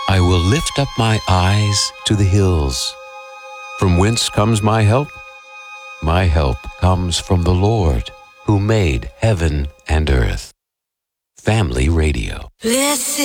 I will lift up my eyes to the hills. From whence comes my help? My help comes from the Lord, who made heaven and earth. Family Radio. Blessed